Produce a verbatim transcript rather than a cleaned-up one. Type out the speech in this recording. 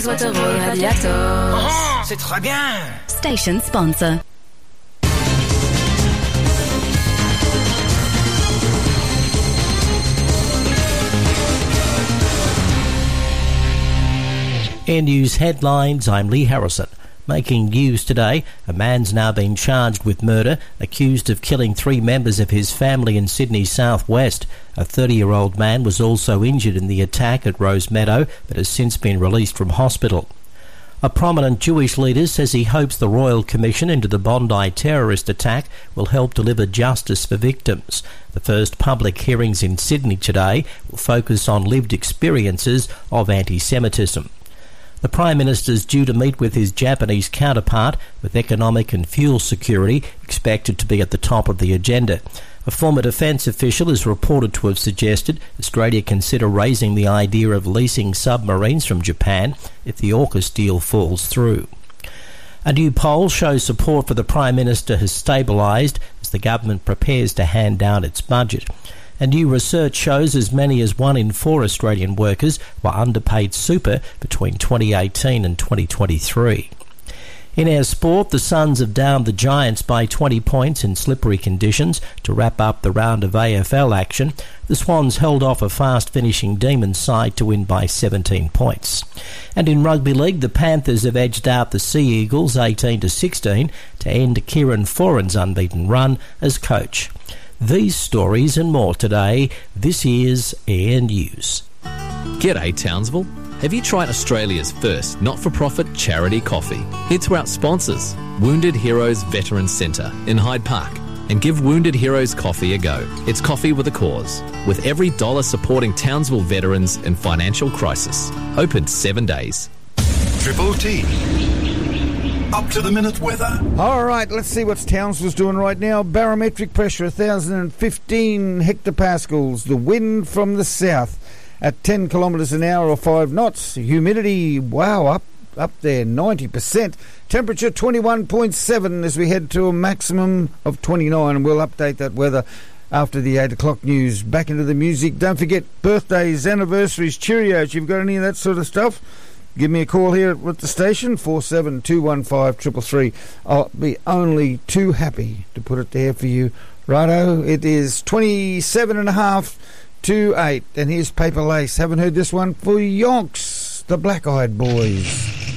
Radiator. Oh, c'est très bien. Station sponsor. Air News headlines, I'm Lee Harrison. Making news today, a man's now been charged with murder, accused of killing three members of his family in Sydney's southwest. A thirty-year-old man was also injured in the attack at Rosemeadow, but has since been released from hospital. A prominent Jewish leader says he hopes the Royal Commission into the Bondi terrorist attack will help deliver justice for victims. The first public hearings in Sydney today will focus on lived experiences of anti-Semitism. The Prime Minister is due to meet with his Japanese counterpart, with economic and fuel security expected to be at the top of the agenda. A former defence official is reported to have suggested Australia consider raising the idea of leasing submarines from Japan if the AUKUS deal falls through. A new poll shows support for the Prime Minister has stabilised as the government prepares to hand down its budget. And new research shows as many as one in four Australian workers were underpaid super between twenty eighteen and twenty twenty-three. In our sport, the Suns have downed the Giants by twenty points in slippery conditions to wrap up the round of A F L action. The Swans held off a fast-finishing Demons side to win by seventeen points. And in Rugby League, the Panthers have edged out the Sea Eagles eighteen to sixteen to end Kieran Foran's unbeaten run as coach. These stories and more today. This is Air News. G'day Townsville. Have you tried Australia's first not-for-profit charity coffee? Head to our sponsors, Wounded Heroes Veterans Centre in Hyde Park, and give Wounded Heroes Coffee a go. It's coffee with a cause, with every dollar supporting Townsville veterans in financial crisis. Open seven days. Triple T. Up to the minute weather. All right, let's see what Townsville's doing right now. Barometric pressure one thousand fifteen hectopascals. The wind from the south at ten kilometres an hour or five knots. Humidity, wow, up up there, ninety percent. Temperature twenty-one point seven as we head to a maximum of twenty-nine. And we'll update that weather after the eight o'clock news. Back into the music. Don't forget birthdays, anniversaries, Cheerios. You've got any of that sort of stuff? Give me a call here at the station, four seven two one five three three three. I'll be only too happy to put it there for you. Righto, it is twenty-seven and a half to eight. And here's Paper Lace. Haven't heard this one for yonks, the Black Eyed Boys.